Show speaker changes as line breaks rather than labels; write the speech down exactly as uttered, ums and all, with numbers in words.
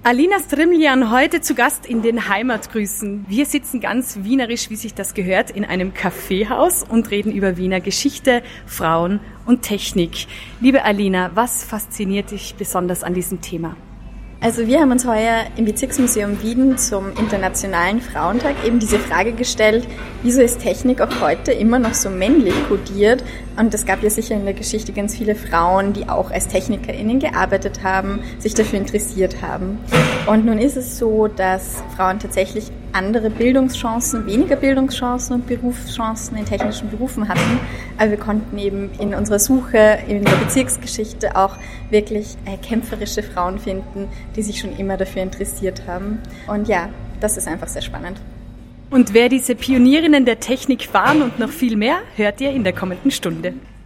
Alina Strimljan heute zu Gast in den Heimatgrüßen. Wir sitzen ganz wienerisch, wie sich das gehört, in einem Kaffeehaus und reden über Wiener Geschichte, Frauen und Technik. Liebe Alina, was fasziniert dich besonders an diesem Thema?
Also wir haben uns heuer im Bezirksmuseum Wien zum Internationalen Frauentag eben diese Frage gestellt, wieso ist Technik auch heute immer noch so männlich kodiert? Und es gab ja sicher in der Geschichte ganz viele Frauen, die auch als TechnikerInnen gearbeitet haben, sich dafür interessiert haben. Und nun ist es so, dass Frauen tatsächlich andere Bildungschancen, weniger Bildungschancen und Berufschancen in technischen Berufen hatten. Aber wir konnten eben in unserer Suche in der Bezirksgeschichte auch wirklich äh, kämpferische Frauen finden, die sich schon immer dafür interessiert haben. Und ja, das ist einfach sehr spannend.
Und wer diese Pionierinnen der Technik waren und noch viel mehr, hört ihr in der kommenden Stunde.